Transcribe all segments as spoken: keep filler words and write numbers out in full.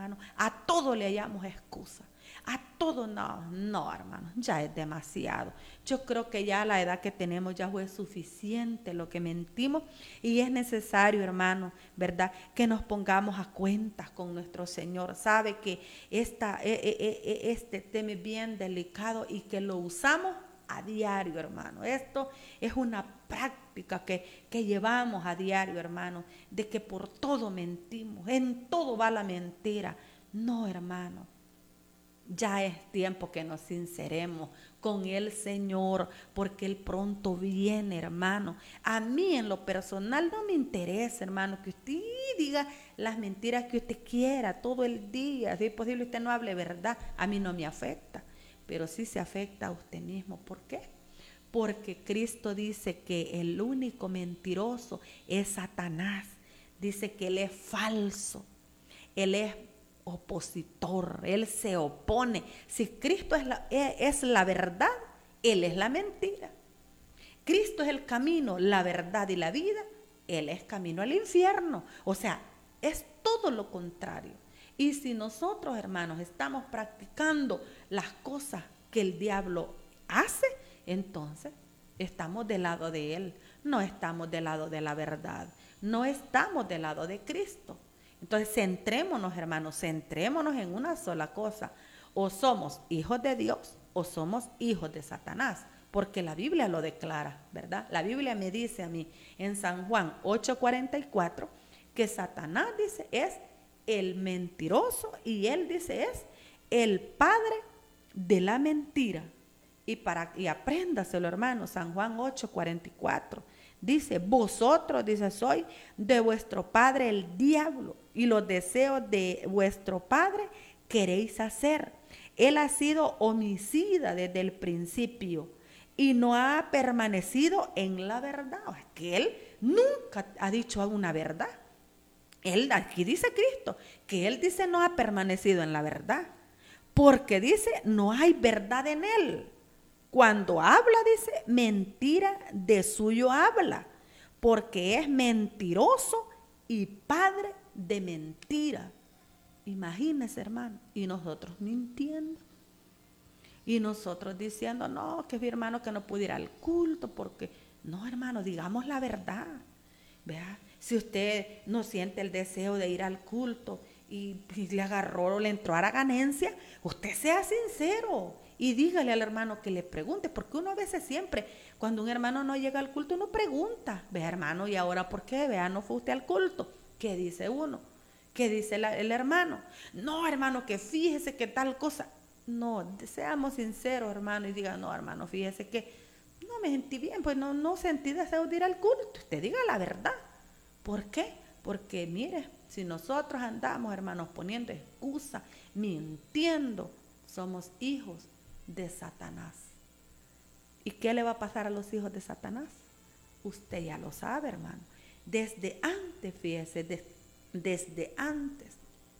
hermano. A todo le hallamos excusa. A todo no, no, hermano, ya es demasiado. Yo creo que ya a la edad que tenemos ya fue suficiente lo que mentimos y es necesario, hermano, ¿verdad? Que nos pongamos a cuentas con nuestro Señor. Sabe que esta, eh, eh, eh, este tema es bien delicado y que lo usamos a diario, hermano. Esto es una práctica que, que llevamos a diario, hermano, de que por todo mentimos, en todo va la mentira. No, hermano. Ya es tiempo que nos sinceremos con el Señor, porque Él pronto viene, hermano. A mí en lo personal no me interesa, hermano, que usted diga las mentiras que usted quiera todo el día. Si es posible usted no hable verdad, a mí no me afecta, pero sí se afecta a usted mismo. ¿Por qué? Porque Cristo dice que el único mentiroso es Satanás. Dice que Él es falso, Él es opositor, Él se opone. Si Cristo es la, es la verdad, Él es la mentira. Cristo es el camino, la verdad y la vida, Él es camino al infierno. O sea, es todo lo contrario. Y si nosotros, hermanos, estamos practicando las cosas que el diablo hace, entonces estamos del lado de Él, no estamos del lado de la verdad, no estamos del lado de Cristo. Entonces, centrémonos, hermanos, centrémonos en una sola cosa. O somos hijos de Dios o somos hijos de Satanás, porque la Biblia lo declara, ¿verdad? La Biblia me dice a mí en San Juan ocho cuarenta y cuatro que Satanás, dice, es el mentiroso y él dice es el padre de la mentira. Y, para, y apréndaselo, hermano, San Juan ocho cuarenta y cuatro. Dice, vosotros, dice, soy de vuestro padre el diablo y los deseos de vuestro padre queréis hacer. Él ha sido homicida desde el principio y no ha permanecido en la verdad. Es que él nunca ha dicho una verdad. Él, aquí dice Cristo, que él dice no ha permanecido en la verdad, porque dice no hay verdad en él. Cuando habla, dice, mentira de suyo habla, porque es mentiroso y padre de mentira. Imagínese, hermano, y nosotros mintiendo. Y nosotros diciendo, no, que mi hermano que no pude ir al culto, porque, no, hermano, digamos la verdad. Vea, si usted no siente el deseo de ir al culto y, y le agarró, le entró a la ganancia, usted sea sincero y dígale al hermano que le pregunte, porque uno a veces siempre, cuando un hermano no llega al culto, uno pregunta, vea, hermano, ¿y ahora por qué? Vea, no fue usted al culto. ¿Qué dice uno? ¿Qué dice la, el hermano? No, hermano, que fíjese que tal cosa. No, seamos sinceros, hermano, y diga, no, hermano, fíjese que no me sentí bien, pues no, no sentí deseo de ir al culto. Usted diga la verdad. ¿Por qué? Porque mire, si nosotros andamos, hermanos, poniendo excusa, mintiendo, somos hijos de Satanás. ¿Y qué le va a pasar a los hijos de Satanás? Usted ya lo sabe, hermano. Desde antes, fíjese, de, desde antes,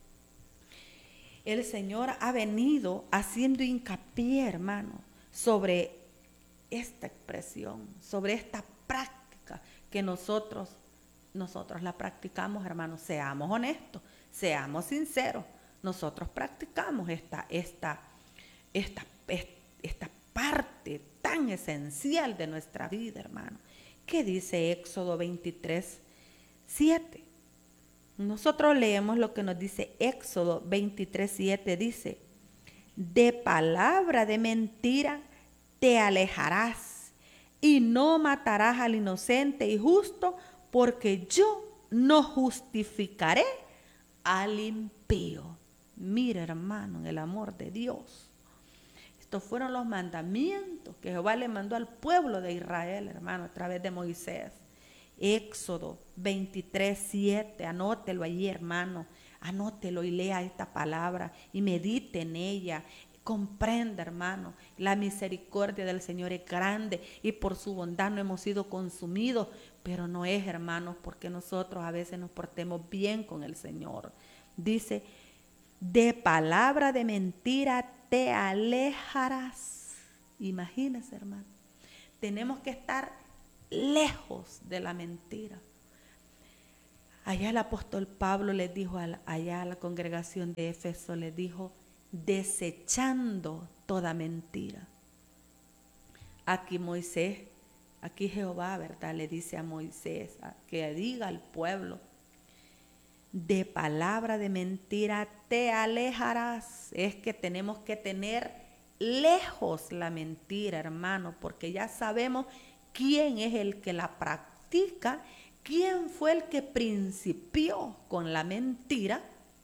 el Señor ha venido haciendo hincapié, hermano, sobre esta expresión, sobre esta práctica que nosotros, nosotros la practicamos, hermanos. Seamos honestos, seamos sinceros. Nosotros practicamos esta, esta, esta, esta parte tan esencial de nuestra vida, hermano. ¿Qué dice Éxodo veintitrés, siete? Nosotros leemos lo que nos dice Éxodo veintitrés, siete. Dice, de palabra de mentira te alejarás y no matarás al inocente y justo, porque yo no justificaré al impío. Mira, hermano, en el amor de Dios. Estos fueron los mandamientos que Jehová le mandó al pueblo de Israel, hermano, a través de Moisés. Éxodo veintitrés, siete, anótelo allí, hermano, anótelo y lea esta palabra y medite en ella. Comprenda, hermano, la misericordia del Señor es grande y por su bondad no hemos sido consumidos, pero no es, hermanos, porque nosotros a veces nos portemos bien con el Señor. Dice, de palabra de mentira te alejarás. Imagínese, hermano, tenemos que estar lejos de la mentira. Allá el apóstol Pablo les dijo, a la, allá a la congregación de Éfeso, les dijo, desechando toda mentira. Aquí Moisés, aquí Jehová, ¿verdad? Le dice a Moisés a que diga al pueblo, de palabra de mentira te alejarás. Es que tenemos que tener lejos la mentira, hermano, porque ya sabemos quién es el que la practica, quién fue el que principió con la mentira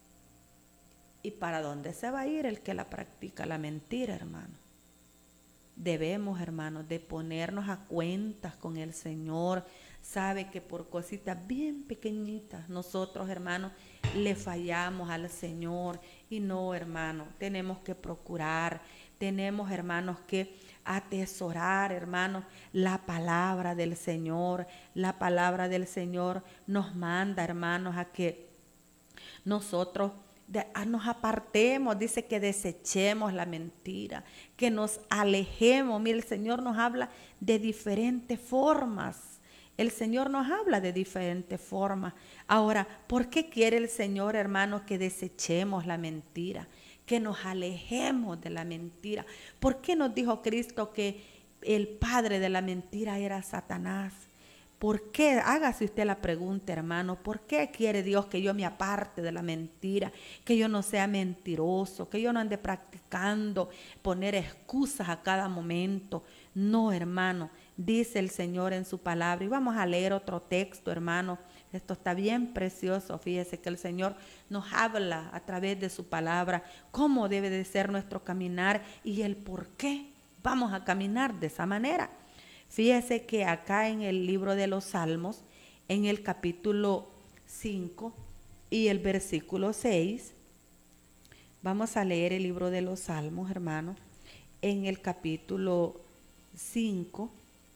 y para dónde se va a ir el que la practica la mentira, hermano. Debemos, hermanos, de ponernos a cuentas con el Señor. Sabe que por cositas bien pequeñitas nosotros, hermanos, le fallamos al Señor. Y no, hermano, tenemos que procurar, tenemos, hermanos, que atesorar, hermanos, la palabra del Señor. La palabra del Señor nos manda, hermanos, a que nosotros De, a, nos apartemos, dice que desechemos la mentira, que nos alejemos. Mire, el Señor nos habla de diferentes formas. El Señor nos habla de diferentes formas. Ahora, ¿por qué quiere el Señor, hermanos, que desechemos la mentira? Que nos alejemos de la mentira. ¿Por qué nos dijo Cristo que el padre de la mentira era Satanás? ¿Por qué? Hágase usted la pregunta, hermano. ¿Por qué quiere Dios que yo me aparte de la mentira? Que yo no sea mentiroso, que yo no ande practicando poner excusas a cada momento. No, hermano, dice el Señor en su palabra. Y vamos a leer otro texto, hermano. Esto está bien precioso. Fíjese que el Señor nos habla a través de su palabra cómo debe de ser nuestro caminar y el por qué vamos a caminar de esa manera. Fíjese que acá en el libro de los Salmos, en el capítulo cinco y el versículo seis, vamos a leer el libro de los Salmos, hermano, en el capítulo cinco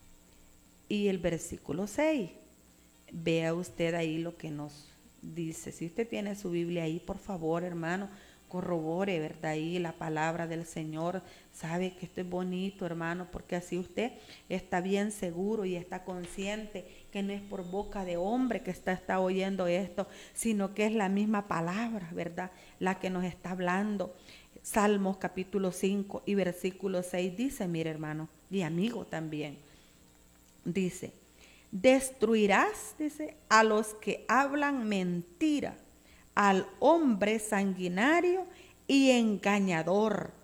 y el versículo seis. Vea usted ahí lo que nos dice. Si usted tiene su Biblia ahí, por favor, hermano, corrobore, ¿verdad? Ahí la palabra del Señor. Sabe que esto es bonito, hermano, porque así usted está bien seguro y está consciente que no es por boca de hombre que está, está oyendo esto, sino que es la misma palabra, ¿verdad? La que nos está hablando. Salmos capítulo cinco y versículo seis dice, mire, hermano, y amigo también, dice, destruirás, dice, a los que hablan mentira, al hombre sanguinario y engañador,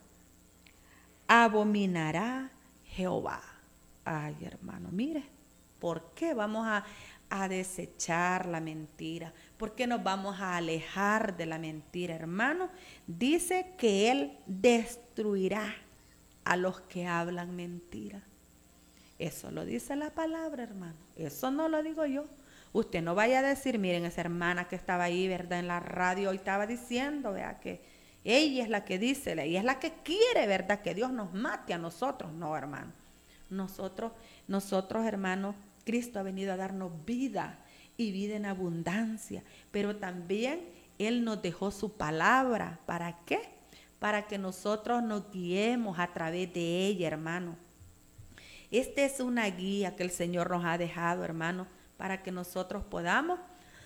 abominará Jehová. Ay, hermano, mire, ¿por qué vamos a, a desechar la mentira? ¿Por qué nos vamos a alejar de la mentira, hermano? Dice que Él destruirá a los que hablan mentira. Eso lo dice la palabra, hermano. Eso no lo digo yo. Usted no vaya a decir, miren, esa hermana que estaba ahí, ¿verdad? En la radio hoy estaba diciendo, vea, que ella es la que dice, ella es la que quiere, ¿verdad? Que Dios nos mate a nosotros. No, hermano. Nosotros, nosotros, hermano, Cristo ha venido a darnos vida y vida en abundancia. Pero también Él nos dejó su palabra. ¿Para qué? Para que nosotros nos guiemos a través de ella, hermano. Esta es una guía que el Señor nos ha dejado, hermano, para que nosotros podamos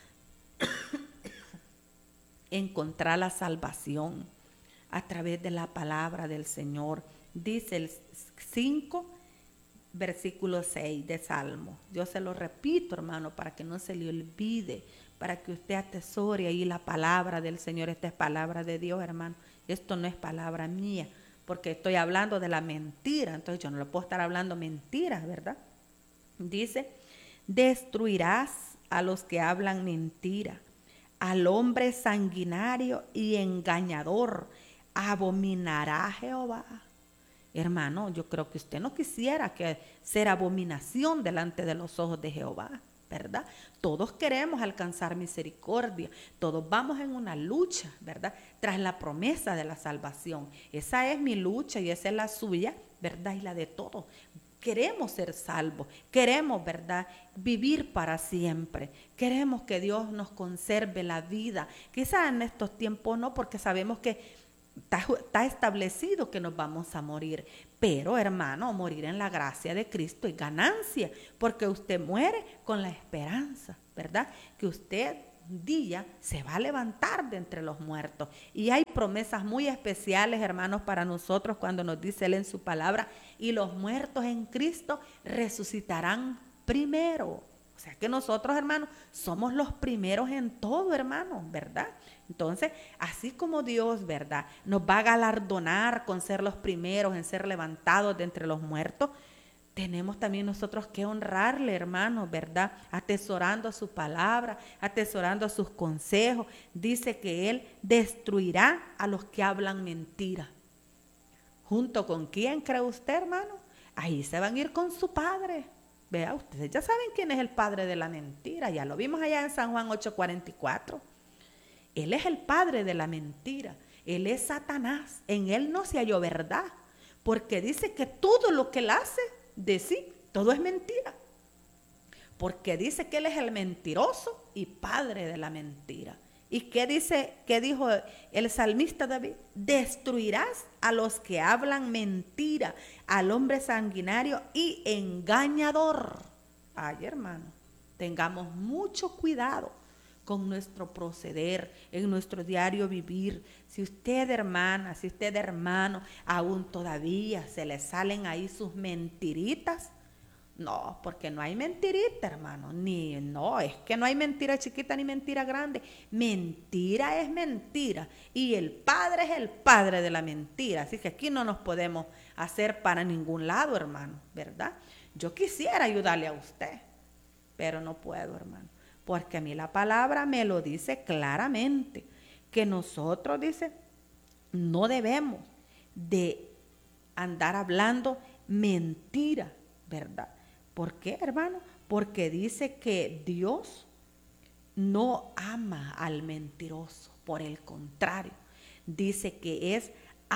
encontrar la salvación a través de la palabra del Señor. Dice el cinco, versículo seis de Salmo. Yo se lo repito, hermano, para que no se le olvide, para que usted atesore ahí la palabra del Señor. Esta es palabra de Dios, hermano. Esto no es palabra mía, porque estoy hablando de la mentira. Entonces yo no le puedo estar hablando mentiras, ¿verdad? Dice, destruirás a los que hablan mentira, al hombre sanguinario y engañador, abominará Jehová. Hermano, yo creo que usted no quisiera que ser abominación delante de los ojos de Jehová, ¿verdad? Todos queremos alcanzar misericordia, todos vamos en una lucha, ¿verdad? Tras la promesa de la salvación. Esa es mi lucha y esa es la suya, ¿verdad? Y la de todos. Queremos ser salvos, queremos, ¿verdad?, vivir para siempre. Queremos que Dios nos conserve la vida. Quizás en estos tiempos no, porque sabemos que está, está establecido que nos vamos a morir. Pero, hermano, morir en la gracia de Cristo es ganancia, porque usted muere con la esperanza, ¿verdad?, que usted un día se va a levantar de entre los muertos. Y hay promesas muy especiales, hermanos, para nosotros cuando nos dice Él en su palabra, y los muertos en Cristo resucitarán primero. O sea que nosotros, hermanos, somos los primeros en todo, hermanos, ¿verdad? Entonces, así como Dios, ¿verdad?, nos va a galardonar con ser los primeros en ser levantados de entre los muertos, tenemos también nosotros que honrarle, hermanos, ¿verdad? Atesorando su palabra, atesorando sus consejos. Dice que Él destruirá a los que hablan mentira. ¿Junto con quién cree usted, hermano? Ahí se van a ir con su padre. Vea, ustedes ya saben quién es el padre de la mentira. Ya lo vimos allá en San Juan ocho cuarenta y cuatro. Él es el padre de la mentira. Él es Satanás. En Él no se halló verdad. Porque dice que todo lo que Él hace de sí, todo es mentira. Porque dice que Él es el mentiroso y padre de la mentira. ¿Y qué dice, qué dijo el salmista David? Destruirás a los que hablan mentira, al hombre sanguinario y engañador. Ay, hermano, tengamos mucho cuidado con nuestro proceder, en nuestro diario vivir. Si usted, hermana, si usted, hermano, aún todavía se le salen ahí sus mentiritas, no, porque no hay mentirita, hermano, ni, no, es que no hay mentira chiquita ni mentira grande. Mentira es mentira y el padre es el padre de la mentira, así que aquí no nos podemos hacer para ningún lado, hermano, ¿verdad? Yo quisiera ayudarle a usted, pero no puedo, hermano. Porque a mí la palabra me lo dice claramente, que nosotros, dice, no debemos de andar hablando mentira, ¿verdad? ¿Por qué, hermano? Porque dice que Dios no ama al mentiroso, por el contrario, dice que es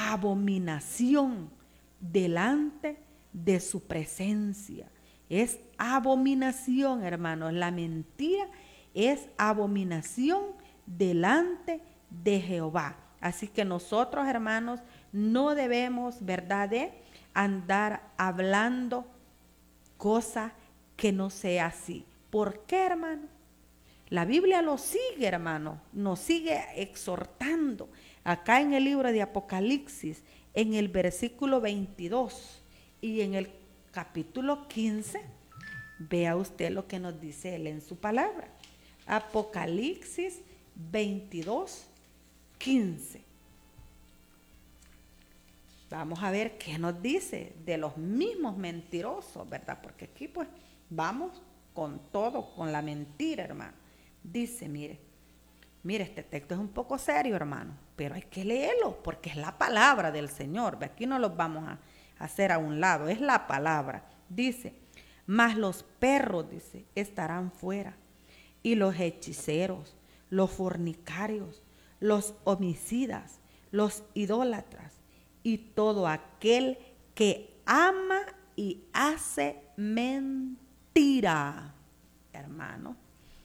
abominación delante de su presencia. Es abominación, hermanos. La mentira es abominación delante de Jehová. Así que nosotros, hermanos, no debemos, ¿verdad?, de andar hablando cosas que no sea así. ¿Por qué, hermano? La Biblia lo sigue, hermano, nos sigue exhortando. Acá en el libro de Apocalipsis, en el versículo veintidós y en el capítulo quince, vea usted lo que nos dice Él en su palabra. Apocalipsis veintidós, quince. Vamos a ver qué nos dice de los mismos mentirosos, ¿verdad? Porque aquí pues vamos con todo, con la mentira, hermano. Dice, mire, mire, este texto es un poco serio, hermano, pero hay que leerlo porque es la palabra del Señor. Aquí no los vamos a hacer a un lado, es la palabra. Dice, mas los perros, dice, estarán fuera, y los hechiceros, los fornicarios, los homicidas, los idólatras, y todo aquel que ama y hace mentira. Hermano,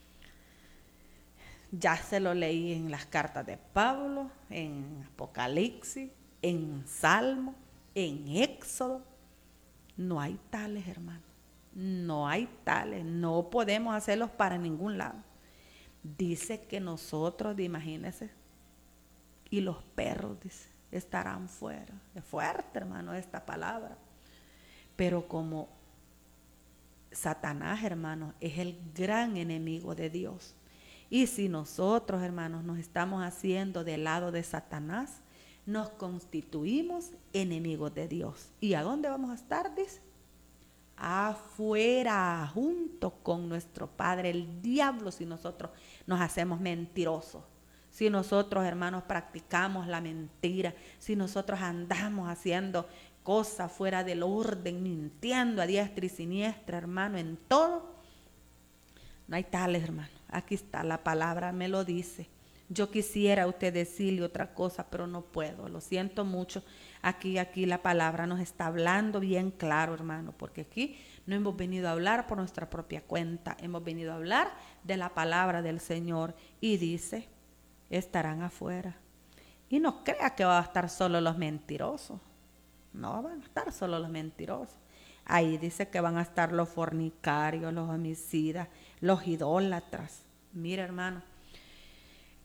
ya se lo leí en las cartas de Pablo, en Apocalipsis, en Salmo, en Éxodo. No hay tales, hermano. No hay tales. No podemos hacerlos para ningún lado. Dice que nosotros, imagínense, y los perros, dice, estarán fuera. Es fuerte, hermano, esta palabra. Pero como Satanás, hermano, es el gran enemigo de Dios. Y si nosotros, hermanos, nos estamos haciendo del lado de Satanás, nos constituimos enemigos de Dios. ¿Y a dónde vamos a estar? Dice, afuera, junto con nuestro padre, el diablo, si nosotros nos hacemos mentirosos. Si nosotros, hermanos, practicamos la mentira, si nosotros andamos haciendo cosas fuera del orden, mintiendo a diestra y siniestra, hermano, en todo, no hay tales, hermano. Aquí está, la palabra me lo dice. Yo quisiera a usted decirle otra cosa, pero no puedo. Lo siento mucho. Aquí, aquí la palabra nos está hablando bien claro, hermano, porque aquí no hemos venido a hablar por nuestra propia cuenta. Hemos venido a hablar de la palabra del Señor. Y dice, estarán afuera. Y no crea que van a estar solo los mentirosos. No van a estar solo los mentirosos. Ahí dice que van a estar los fornicarios, los homicidas, los idólatras. Mira, hermano,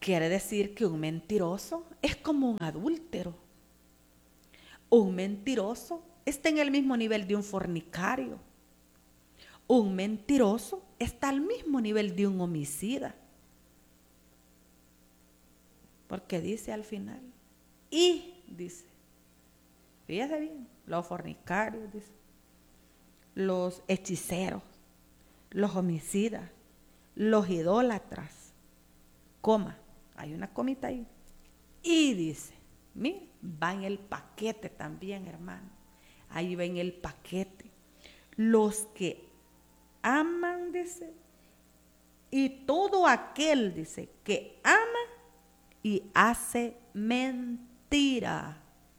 Quiere decir que un mentiroso es como un adúltero. Un mentiroso está en el mismo nivel de un fornicario. Un mentiroso está al mismo nivel de un homicida. Porque dice al final, y dice, fíjese bien, los fornicarios, dice, los hechiceros, los homicidas, los idólatras, coma, hay una comita ahí, y dice, mire, va en el paquete también, hermano, ahí va en el paquete, los que aman, dice, y todo aquel, dice, que ama y hace mentira.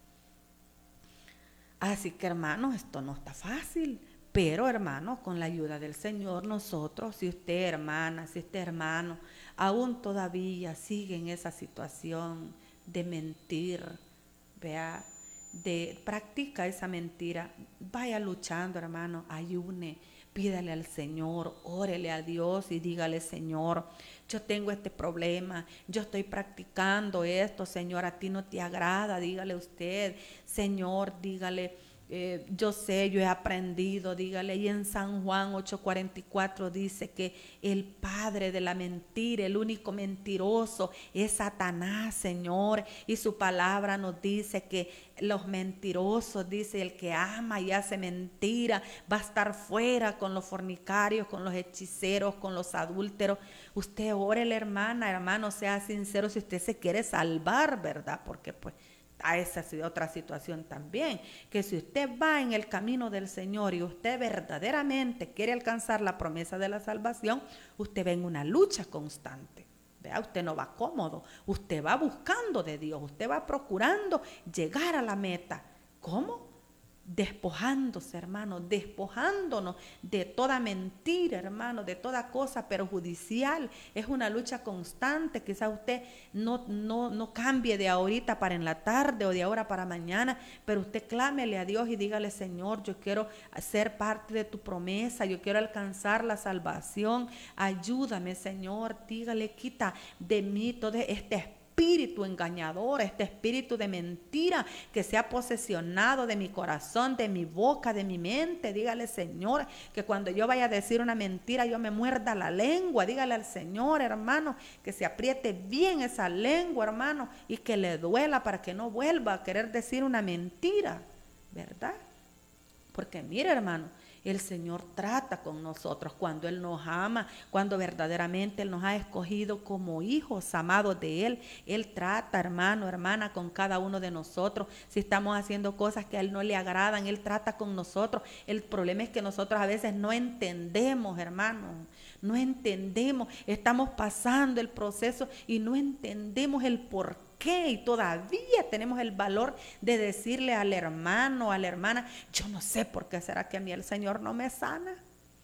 Así que, hermanos, esto no está fácil, pero, hermanos, con la ayuda del Señor, nosotros, si usted, hermana, si usted, hermano, aún todavía sigue en esa situación de mentir, vea, de practica esa mentira, vaya luchando, hermano, ayune, pídale al Señor, órele a Dios y dígale, Señor, yo tengo este problema, yo estoy practicando esto, Señor, a ti no te agrada, dígale usted, Señor, dígale, eh, yo sé, yo he aprendido, dígale, y en San Juan ocho cuarenta y cuatro dice que el padre de la mentira, el único mentiroso es Satanás, Señor, y su palabra nos dice que los mentirosos, dice, el que ama y hace mentira va a estar fuera con los fornicarios, con los hechiceros, con los adúlteros. Usted órele, hermana, hermano, sea sincero si usted se quiere salvar, ¿verdad? Porque pues a esa es otra situación también, que si usted va en el camino del Señor y usted verdaderamente quiere alcanzar la promesa de la salvación, usted va en una lucha constante. ¿Vea? Usted no va cómodo, usted va buscando de Dios, usted va procurando llegar a la meta. ¿Cómo? Despojándose, hermano, despojándonos de toda mentira, hermano, de toda cosa perjudicial. Es una lucha constante. Quizá usted no, no, no cambie de ahorita para en la tarde o de ahora para mañana, pero usted clámele a Dios y dígale, Señor, yo quiero ser parte de tu promesa, yo quiero alcanzar la salvación, ayúdame, Señor, dígale, quita de mí todo este espíritu espíritu engañador, este espíritu de mentira que se ha posesionado de mi corazón, de mi boca, de mi mente. Dígale, Señor, que cuando yo vaya a decir una mentira, yo me muerda la lengua. Dígale al Señor, hermano, que se apriete bien esa lengua, hermano, y que le duela para que no vuelva a querer decir una mentira, ¿verdad? Porque mire, hermano, el Señor trata con nosotros cuando Él nos ama, cuando verdaderamente Él nos ha escogido como hijos amados de Él. Él trata, hermano, hermana, con cada uno de nosotros. Si estamos haciendo cosas que a Él no le agradan, Él trata con nosotros. El problema es que nosotros a veces no entendemos, hermano, no entendemos. Estamos pasando el proceso y no entendemos el porqué. Y todavía tenemos el valor de decirle al hermano, a la hermana, yo no sé por qué será que a mí el Señor no me sana.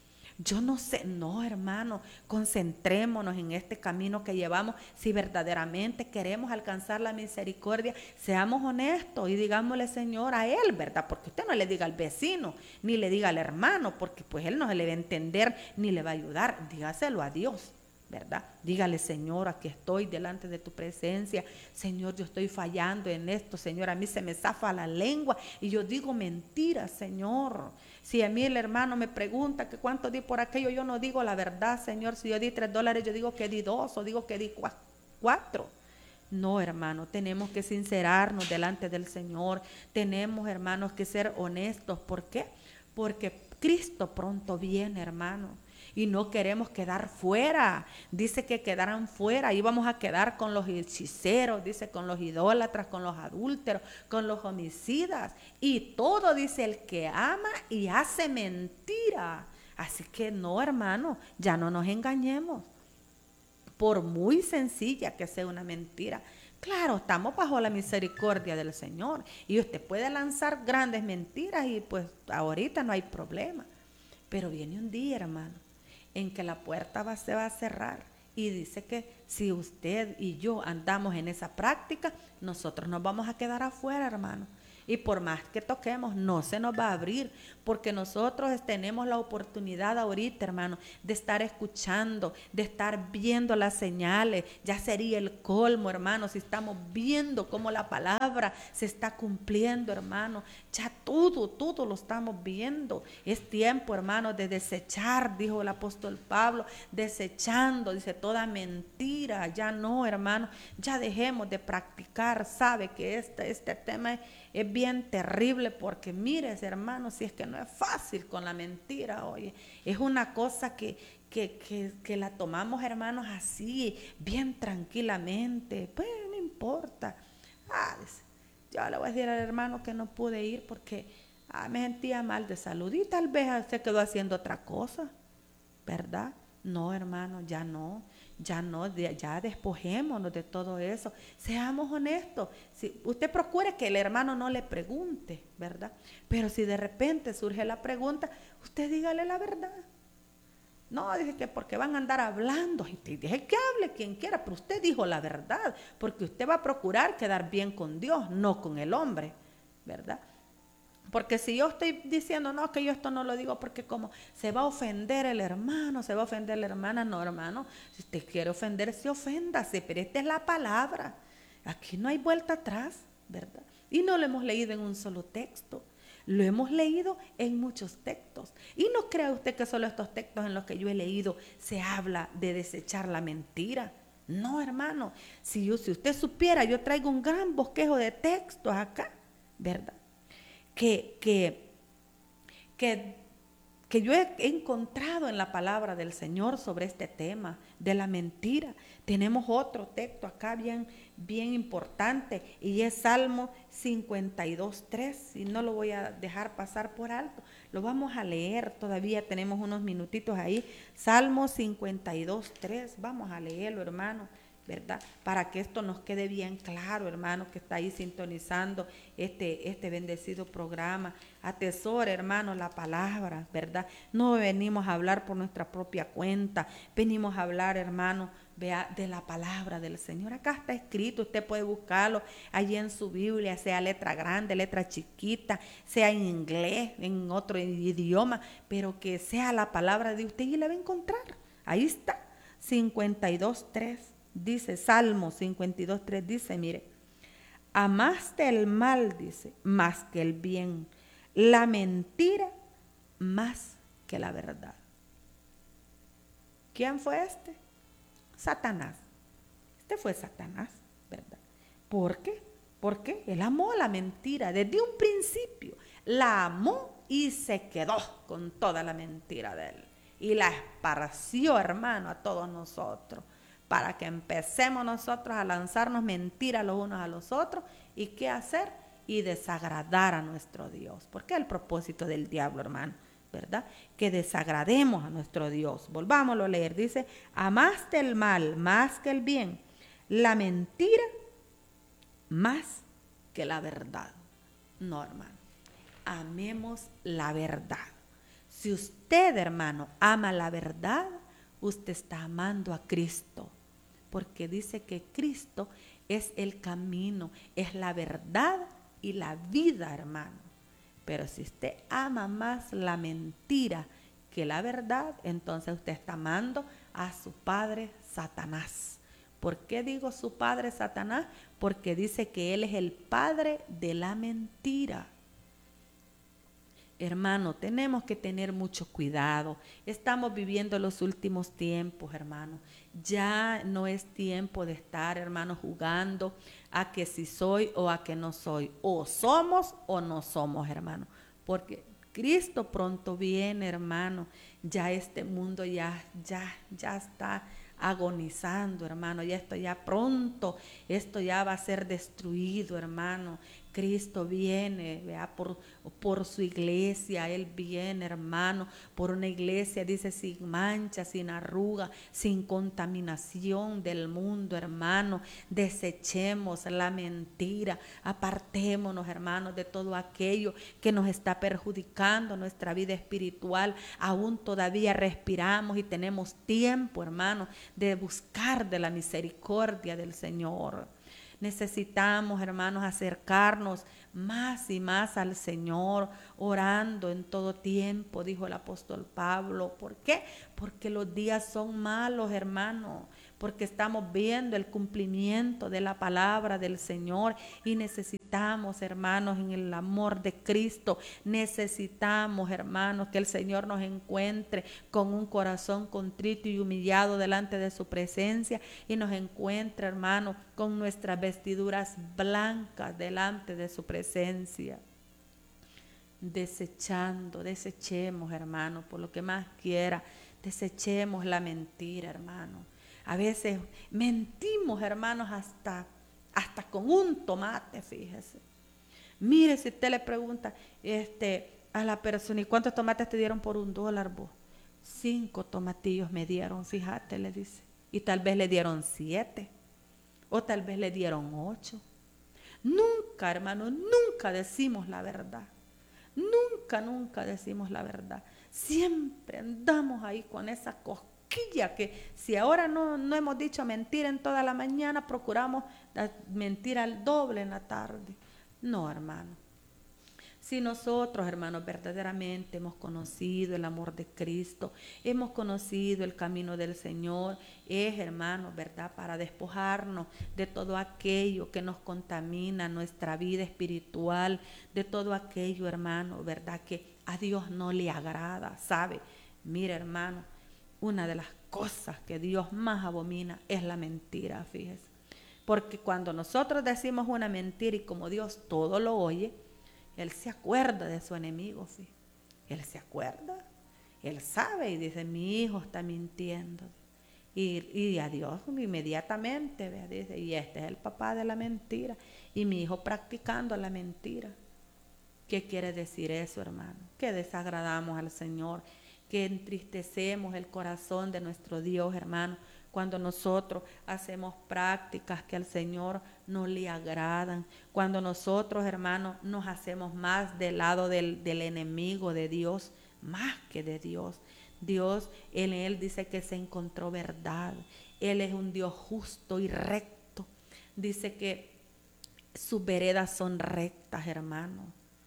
Yo no sé, no, hermano, concentrémonos en este camino que llevamos. Si verdaderamente queremos alcanzar la misericordia, seamos honestos y digámosle, Señor, a Él, ¿verdad? Porque usted no le diga al vecino, ni le diga al hermano, porque pues Él no se le va a entender, ni le va a ayudar. Dígaselo a Dios, ¿verdad? Dígale, Señor, aquí estoy delante de tu presencia. Señor, yo estoy fallando en esto. Señor, a mí se me zafa la lengua y yo digo mentiras, Señor. Si a mí el hermano me pregunta que cuánto di por aquello, yo no digo la verdad, Señor. Si yo di tres dólares, yo digo que di dos o digo que di cuatro. No, hermano, tenemos que sincerarnos delante del Señor. Tenemos, hermanos, que ser honestos. ¿Por qué? Porque Cristo pronto viene, hermano. Y no queremos quedar fuera. Dice que quedaran fuera. Y vamos a quedar con los hechiceros, dice, con los idólatras, con los adúlteros, con los homicidas. Y todo, dice, el que ama y hace mentira. Así que no, hermano, ya no nos engañemos. Por muy sencilla que sea una mentira. Claro, estamos bajo la misericordia del Señor. Y usted puede lanzar grandes mentiras y pues ahorita no hay problema. Pero viene un día, hermano, en que la puerta va, se va a cerrar y dice que si usted y yo andamos en esa práctica, nosotros nos vamos a quedar afuera, hermano. Y por más que toquemos, no se nos va a abrir, porque nosotros tenemos la oportunidad ahorita, hermano, de estar escuchando, de estar viendo las señales. Ya sería el colmo, hermano, si estamos viendo cómo la palabra se está cumpliendo, hermano. Ya todo, todo lo estamos viendo. Es tiempo, hermano, de desechar, dijo el apóstol Pablo, desechando, dice, toda mentira. Ya no, hermano, ya dejemos de practicar. Sabe que este, este tema es, es bien terrible, porque mires, hermano, si es que no es fácil con la mentira, oye, es una cosa que, que, que, que la tomamos, hermanos, así, bien tranquilamente, pues no importa. Ah, dice, yo le voy a decir al hermano que no pude ir porque ah, me sentía mal de salud y tal vez se quedó haciendo otra cosa, ¿verdad? No, hermano, ya no, ya no, ya despojémonos de todo eso. Seamos honestos. Si usted procure que el hermano no le pregunte, ¿verdad? Pero si de repente surge la pregunta, usted dígale la verdad. No, dice que porque van a andar hablando, y deje que hable quien quiera, pero usted dijo la verdad, porque usted va a procurar quedar bien con Dios, no con el hombre, ¿verdad? Porque si yo estoy diciendo, no, que yo esto no lo digo porque como se va a ofender el hermano, se va a ofender la hermana, no, hermano, si usted quiere ofenderse, oféndase, pero esta es la palabra. Aquí no hay vuelta atrás, ¿verdad? Y no lo hemos leído en un solo texto, lo hemos leído en muchos textos. Y no crea usted que solo estos textos en los que yo he leído se habla de desechar la mentira. No, hermano, si, yo, si usted supiera, yo traigo un gran bosquejo de textos acá, ¿verdad? Que, que, que, que yo he encontrado en la palabra del Señor sobre este tema de la mentira. Tenemos otro texto acá bien, bien importante y es Salmo cincuenta y dos, tres, y no lo voy a dejar pasar por alto, lo vamos a leer, todavía tenemos unos minutitos ahí. Salmo cincuenta y dos, tres, vamos a leerlo, hermano, ¿verdad? Para que esto nos quede bien claro, hermano, que está ahí sintonizando este, este bendecido programa. Atesora, hermano, la palabra, ¿verdad? No venimos a hablar por nuestra propia cuenta, venimos a hablar, hermano, vea, de la palabra del Señor. Acá está escrito, usted puede buscarlo allí en su Biblia, sea letra grande, letra chiquita, sea en inglés, en otro idioma, pero que sea la palabra de usted y la va a encontrar. Ahí está, cincuenta y dos, tres. Dice, Salmo cincuenta y dos, tres, dice, mire, amaste el mal, dice, más que el bien, la mentira más que la verdad. ¿Quién fue este? Satanás. Este fue Satanás, ¿verdad? ¿Por qué? Porque él amó la mentira desde un principio. La amó y se quedó con toda la mentira de él. Y la esparció, hermano, a todos nosotros, para que empecemos nosotros a lanzarnos mentiras los unos a los otros. ¿Y qué hacer? Y desagradar a nuestro Dios. Porque es el propósito del diablo, hermano, ¿verdad? Que desagrademos a nuestro Dios. Volvámoslo a leer. Dice, amaste el mal más que el bien, la mentira más que la verdad. No, hermano. Amemos la verdad. Si usted, hermano, ama la verdad, usted está amando a Cristo. Porque dice que Cristo es el camino, es la verdad y la vida, hermano. Pero si usted ama más la mentira que la verdad, entonces usted está amando a su padre Satanás. ¿Por qué digo su padre Satanás? Porque dice que él es el padre de la mentira. Hermano, tenemos que tener mucho cuidado. Estamos viviendo los últimos tiempos, hermano. Ya no es tiempo de estar, hermano, jugando a que si soy o a que no soy. O somos o no somos, hermano. Porque Cristo pronto viene, hermano. Ya este mundo ya, ya, ya está agonizando, hermano. Ya esto ya pronto, esto ya va a ser destruido, hermano. Cristo viene, vea, por, por su iglesia, Él viene, hermano, por una iglesia, dice, sin mancha, sin arruga, sin contaminación del mundo, hermano. Desechemos la mentira, apartémonos, hermanos, de todo aquello que nos está perjudicando nuestra vida espiritual. Aún todavía respiramos y tenemos tiempo, hermano, de buscar de la misericordia del Señor. Necesitamos, hermanos, acercarnos más y más al Señor, orando en todo tiempo, dijo el apóstol Pablo. ¿Por qué? Porque los días son malos, hermanos, porque estamos viendo el cumplimiento de la palabra del Señor y necesitamos, hermanos, en el amor de Cristo, necesitamos, hermanos, que el Señor nos encuentre con un corazón contrito y humillado delante de su presencia y nos encuentre, hermanos, con nuestras vestiduras blancas delante de su presencia. Desechando, desechemos, hermanos, por lo que más quiera, desechemos la mentira, hermanos. A veces mentimos, hermanos, hasta, hasta con un tomate, fíjese. Mire, si usted le pregunta este, a la persona, ¿y cuántos tomates te dieron por un dólar vos? Cinco tomatillos me dieron, fíjate, le dice. Y tal vez le dieron siete, o tal vez le dieron ocho. Nunca, hermanos, nunca decimos la verdad. Nunca, nunca decimos la verdad. Siempre andamos ahí con esa cosquilla que si ahora no, no hemos dicho mentira en toda la mañana, procuramos mentir al doble en la tarde. No, hermano. Si nosotros, hermanos, verdaderamente hemos conocido el amor de Cristo, hemos conocido el camino del Señor, es, hermanos, ¿verdad?, para despojarnos de todo aquello que nos contamina nuestra vida espiritual, de todo aquello, hermano, ¿verdad?, que a Dios no le agrada, ¿sabe? Mire, hermano, una de las cosas que Dios más abomina es la mentira, fíjese. Porque cuando nosotros decimos una mentira y como Dios todo lo oye, Él se acuerda de su enemigo, ¿sí? Él se acuerda, Él sabe y dice, mi hijo está mintiendo. Y, y a Dios inmediatamente, ¿ve? Dice, y este es el papá de la mentira. Y mi hijo practicando la mentira. ¿Qué quiere decir eso, hermano? Que desagradamos al Señor, que entristecemos el corazón de nuestro Dios, hermano, cuando nosotros hacemos prácticas que al Señor no le agradan, cuando nosotros, hermanos, nos hacemos más del lado del, del enemigo de Dios, más que de Dios. Dios, en Él dice que se encontró verdad. Él es un Dios justo y recto. Dice que sus veredas son rectas, hermano.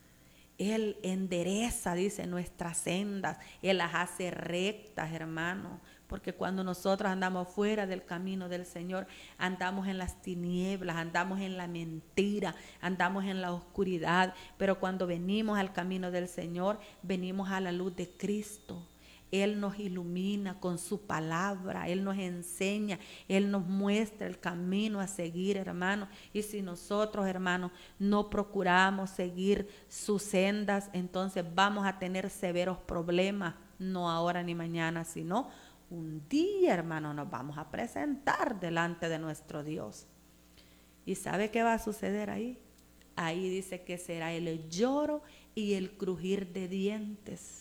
Él endereza, dice, nuestras sendas. Él las hace rectas, hermano. Porque cuando nosotros andamos fuera del camino del Señor, andamos en las tinieblas, andamos en la mentira, andamos en la oscuridad. Pero cuando venimos al camino del Señor, venimos a la luz de Cristo. Él nos ilumina con su palabra, Él nos enseña, Él nos muestra el camino a seguir, hermano. Y si nosotros, hermanos, no procuramos seguir sus sendas, entonces vamos a tener severos problemas, no ahora ni mañana, sino un día, hermano, nos vamos a presentar delante de nuestro Dios. ¿Y sabe qué va a suceder ahí? Ahí dice que será el lloro y el crujir de dientes.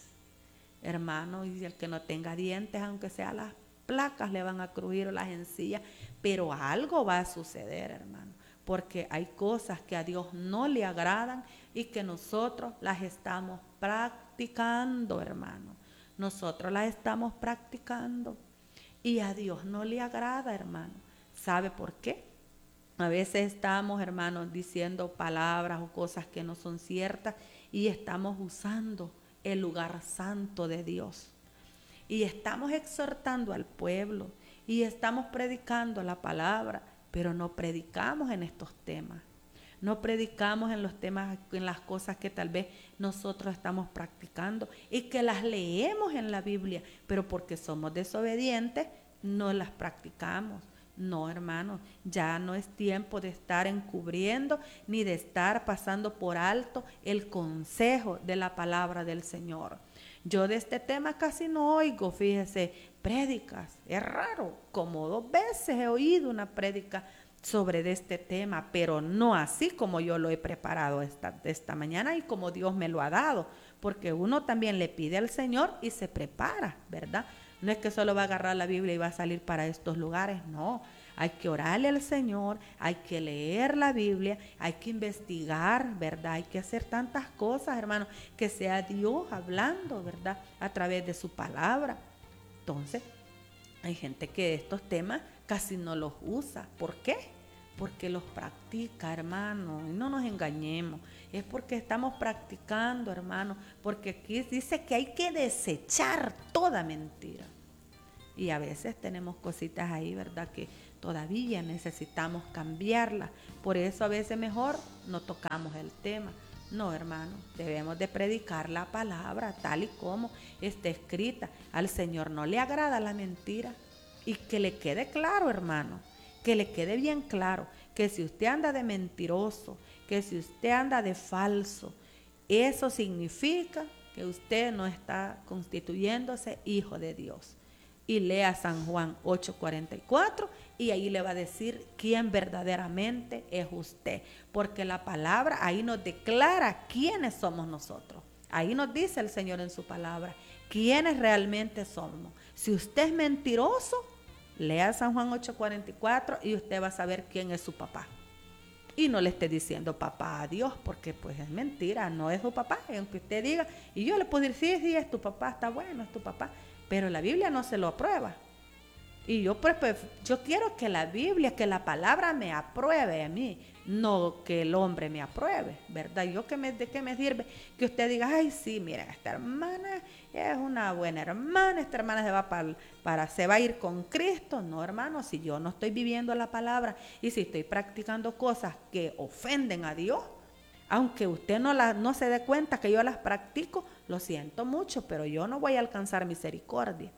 Hermano, y el que no tenga dientes, aunque sea las placas le van a crujir o las encías, pero algo va a suceder, hermano, porque hay cosas que a Dios no le agradan y que nosotros las estamos practicando, hermano. Nosotros las estamos practicando y a Dios no le agrada, hermano. ¿Sabe por qué? A veces estamos, hermanos, diciendo palabras o cosas que no son ciertas y estamos usando el lugar santo de Dios. Y estamos exhortando al pueblo y estamos predicando la palabra, pero no predicamos en estos temas. No predicamos en los temas, en las cosas que tal vez nosotros estamos practicando y que las leemos en la Biblia, pero porque somos desobedientes no las practicamos. No, hermano, ya no es tiempo de estar encubriendo ni de estar pasando por alto el consejo de la palabra del Señor. Yo de este tema casi no oigo, fíjese, prédicas. Es raro, como dos veces he oído una prédica sobre de este tema, pero no así como yo lo he preparado esta, esta mañana y como Dios me lo ha dado, porque uno también le pide al Señor y se prepara, ¿verdad? No es que solo va a agarrar la Biblia y va a salir para estos lugares, no. Hay que orarle al Señor, hay que leer la Biblia, hay que investigar, ¿verdad? Hay que hacer tantas cosas, hermano, que sea Dios hablando, ¿verdad? A través de su palabra. Entonces, hay gente que estos temas casi no los usa. ¿Por qué? porque los practica, hermano, y no nos engañemos, es porque estamos practicando, hermano, porque aquí dice que hay que desechar toda mentira. Y a veces tenemos cositas ahí, ¿verdad?, que todavía necesitamos cambiarlas. Por eso a veces mejor no tocamos el tema. No, hermano, debemos de predicar la palabra tal y como está escrita. Al Señor no le agrada la mentira. Y que le quede claro, hermano, que le quede bien claro, que si usted anda de mentiroso, que si usted anda de falso, eso significa que usted no está constituyéndose hijo de Dios. Y lea San Juan ocho cuarenta y cuatro y ahí le va a decir quién verdaderamente es usted. Porque la palabra ahí nos declara quiénes somos nosotros. Ahí nos dice el Señor en su palabra quiénes realmente somos. Si usted es mentiroso, lea San Juan ocho cuarenta y cuatro y usted va a saber quién es su papá. Y no le esté diciendo papá a Dios, porque pues es mentira, no es su papá. Aunque usted diga, y yo le puedo decir, sí, sí, es tu papá, está bueno, es tu papá. Pero la Biblia no se lo aprueba. Y yo, pues, pues, yo quiero que la Biblia, que la palabra me apruebe a mí, no que el hombre me apruebe, ¿verdad? Yo, que me, ¿de qué me sirve que usted diga, ay, sí, mira, esta hermana es una buena hermana, esta hermana se va, para, para, se va a ir con Cristo? No, hermano, si yo no estoy viviendo la palabra y si estoy practicando cosas que ofenden a Dios, aunque usted no, la, no se dé cuenta que yo las practico, lo siento mucho, pero yo no voy a alcanzar misericordia.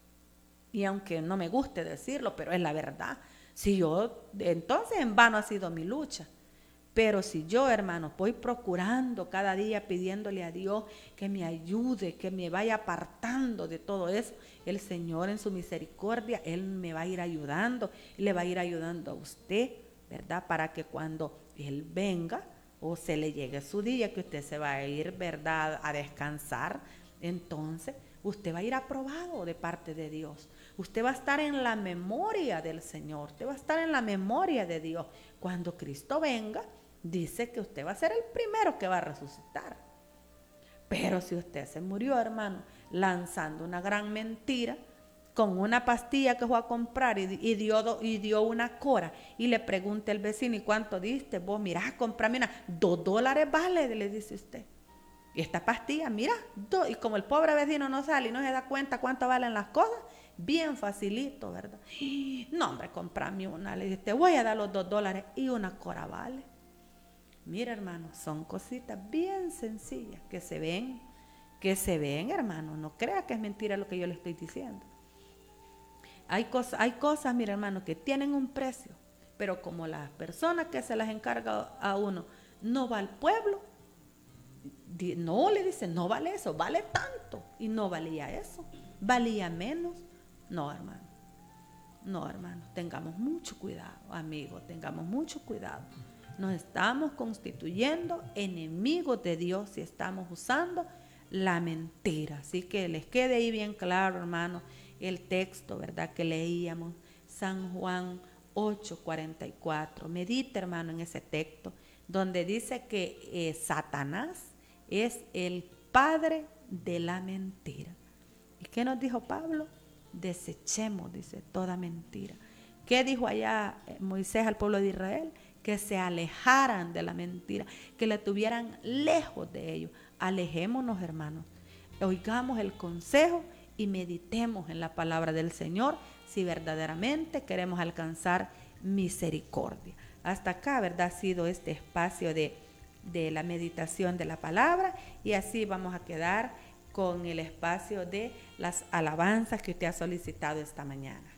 Y aunque no me guste decirlo, pero es la verdad. Si yo, entonces en vano ha sido mi lucha. Pero si yo, hermanos, voy procurando cada día pidiéndole a Dios que me ayude, que me vaya apartando de todo eso, el Señor en su misericordia, Él me va a ir ayudando y le va a ir ayudando a usted, ¿verdad? Para que cuando Él venga o se le llegue su día, que usted se va a ir, ¿verdad?, a descansar, entonces usted va a ir aprobado de parte de Dios. Usted va a estar en la memoria del Señor, usted va a estar en la memoria de Dios. Cuando Cristo venga, dice que usted va a ser el primero que va a resucitar. Pero si usted se murió, hermano, lanzando una gran mentira, con una pastilla que fue a comprar y, y, dio, y dio una cora, y le pregunta el vecino, ¿y cuánto diste? Vos, mirá, comprame una, dos dólares vale, le dice usted. Y esta pastilla, mira, do, y como el pobre vecino no sale y no se da cuenta cuánto valen las cosas, bien facilito, ¿verdad? Y, no, hombre, comprame una, le dice, te voy a dar los dos dólares y una cora vale. Mira, hermano, son cositas bien sencillas que se ven, que se ven, hermano. No crea que es mentira lo que yo le estoy diciendo. Hay cosas, hay cosas, mira, hermano, que tienen un precio, pero como las personas que se las encarga a uno no va al pueblo, no, le dicen, no vale eso, vale tanto. Y no valía eso, valía menos. No, hermano, no, hermano, tengamos mucho cuidado, amigos, tengamos mucho cuidado. Nos estamos constituyendo enemigos de Dios si estamos usando la mentira. Así que les quede ahí bien claro, hermano, el texto, ¿verdad?, que leíamos, San Juan ocho cuarenta y cuatro. Medita, hermano, en ese texto, donde dice que eh, Satanás es el padre de la mentira. ¿Y qué nos dijo Pablo? Desechemos, dice, toda mentira. ¿Qué dijo allá Moisés al pueblo de Israel? Que se alejaran de la mentira, que la tuvieran lejos de ellos. Alejémonos, hermanos, oigamos el consejo y meditemos en la palabra del Señor si verdaderamente queremos alcanzar misericordia. Hasta acá, ¿verdad?, ha sido este espacio de, de la meditación de la palabra, y así vamos a quedar con el espacio de las alabanzas que usted ha solicitado esta mañana.